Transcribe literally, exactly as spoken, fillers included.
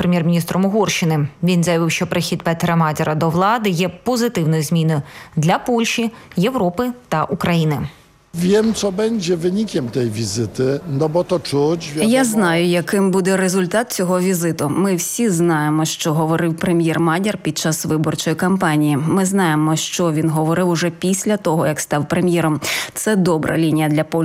прем'єр-міністром Угорщини. Він заявив, що прихід Петера Мадяра до влади є позитивною зміною для Польщі, Європи та України. Wiem, co będzie wynikiem tej wizyty, no bo to czuć. Я знаю, яким буде результат цього візиту. Ми всі знаємо, що говорив прем'єр Мадяр під час виборчої кампанії. Ми знаємо, що він говорив уже після того, як став прем'єром. Це добра лінія для Польщі.